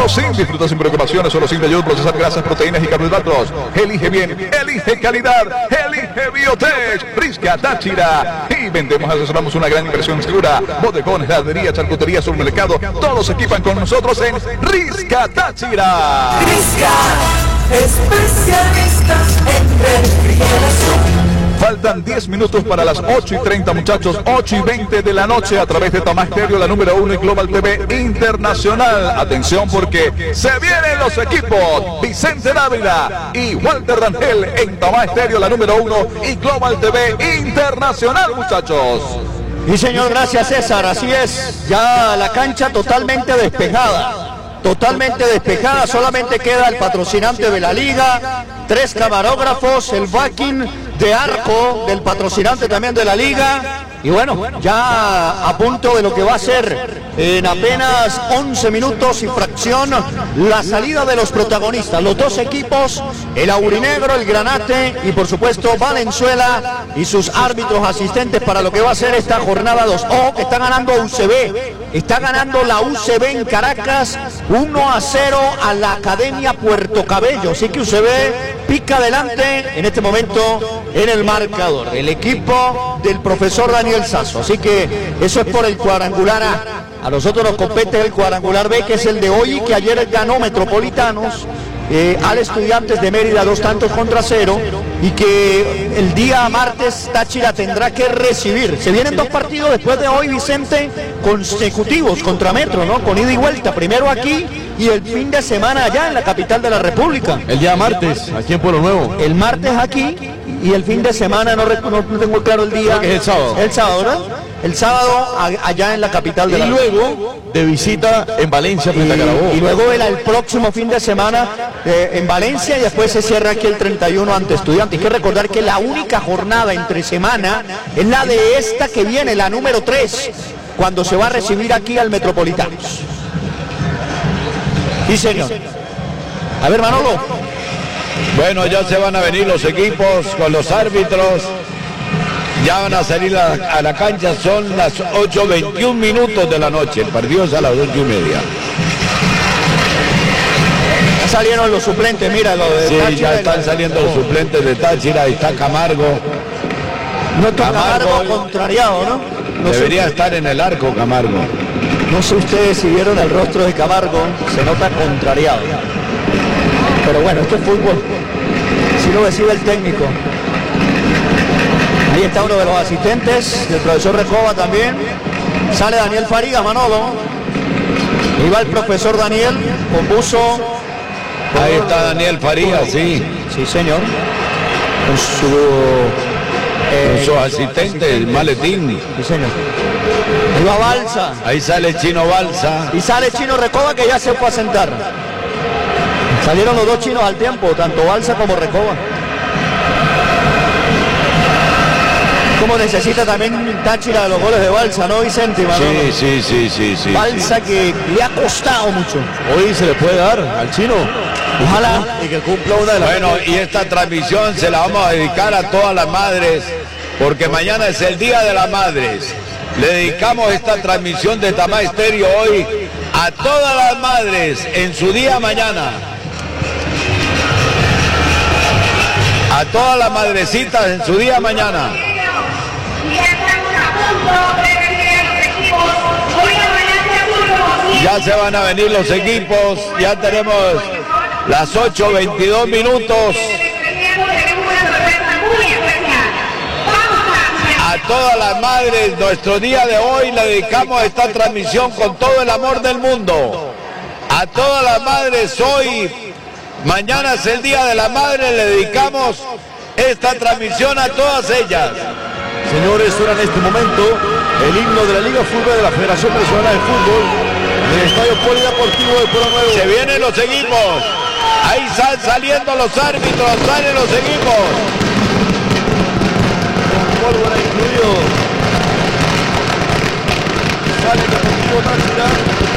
Solo Sin, disfruta sin preocupaciones. Solo Sin te ayuda a procesar grasas, proteínas y carbohidratos. Elige bien, elige calidad, elige Biotech. Risca Táchira. Y vendemos, asesoramos una gran inversión segura. Bodegones, heladería, charcutería, supermercado. Todos se equipan con nosotros en Risca Táchira. Risca, especialistas en refrigeración. Faltan 10 minutos para las 8:30, muchachos. 8:20 de la noche a través de Tamá Estéreo, la número 1 y Global TV Internacional. Atención porque se vienen los equipos. Vicente Dávila y Walter Rangel en Tamá Estéreo, la número 1 y Global TV Internacional, muchachos. Y señor, gracias César, así es. Ya la cancha totalmente despejada. Totalmente despejada, solamente queda el patrocinante de la liga, 3 camarógrafos, el backing de arco del patrocinante también de la liga. Y bueno, ya a punto de lo que va a ser en apenas 11 minutos y fracción la salida de los protagonistas, los dos equipos, el aurinegro, el granate y por supuesto Valenzuela y sus árbitros asistentes para lo que va a ser esta jornada 2. Ojo que está ganando UCB, está ganando la UCB en Caracas 1-0 a la Academia Puerto Cabello, así que UCB pica adelante en este momento en el marcador, el equipo del profesor Daniel Sasso, así que eso es por el cuadrangular A. A nosotros nos compete el cuadrangular B, que es el de hoy, que ayer ganó Metropolitanos al Estudiantes de Mérida 2-0, y que el día martes Táchira tendrá que recibir. Se vienen 2 partidos después de hoy, Vicente, consecutivos contra Metro, ¿no? Con ida y vuelta, primero aquí y el fin de semana allá en la capital de la República. El día martes, aquí en Pueblo Nuevo. El martes aquí y el fin de semana, no tengo claro el día. Creo que es el sábado. El sábado, ¿verdad? El sábado allá en la capital de la República. Y luego de visita en Valencia frente a Carabobo. Y luego el próximo fin de semana en Valencia, y después se cierra aquí el 31 ante Estudiantes. Hay que recordar que la única jornada entre semana es la de esta que viene, la número 3, cuando se va a recibir aquí al Metropolitanos. Sí, señor. A ver, Manolo. Bueno, ya se van a venir los equipos con los árbitros. Ya van a salir a la cancha, son las 8:21 minutos de la noche. El partido es a las 8:30. Ya salieron los suplentes, mira lo de Táchira. Sí, ya Táchira, están saliendo los suplentes de Táchira. Ahí está Camargo. No está Camargo contrariado, ¿no? Debería estar en el arco Camargo. No sé ustedes si vieron el rostro de Camargo, se nota contrariado. Pero bueno, esto es fútbol. Si lo decide el técnico. Ahí está uno de los asistentes, el profesor Recoba también. Sale Daniel Farías, Manolo. Y va el profesor Daniel con buzo. Ahí está Daniel Farías, sí. Sí, señor. Con su asistente, el maletín. Sí, señor. Ahí va Balsa. Ahí sale Chino Balsa. Y sale Chino Recoba, que ya se fue a sentar. Salieron los dos chinos al tiempo, tanto Balsa como Recoba. Como necesita también Táchira de los goles de Balsa, ¿no, Vicente? Sí. Balsa que le ha costado mucho. Hoy se le puede dar al chino. Ojalá. Y que cumpla una de las... Bueno, y esta transmisión se la vamos a dedicar a todas las madres, porque mañana es el Día de las Madres. Le dedicamos esta transmisión de Tamá Estéreo hoy a todas las madres en su día mañana. A todas las madrecitas en su día mañana. Ya se van a venir los equipos, ya tenemos las 8:22 minutos. A todas las madres, nuestro día de hoy le dedicamos esta transmisión con todo el amor del mundo. A todas las madres hoy, mañana es el Día de la Madre, le dedicamos esta transmisión a todas ellas. Señores, suena en este momento el himno de la Liga Fútbol de la Federación Venezolana de Fútbol en el Estadio Polideportivo de Pueblo Nuevo. Se vienen los equipos. Ahí están saliendo los árbitros, salen los equipos. Con pólvora incluido. Sale el Deportivo Táchira.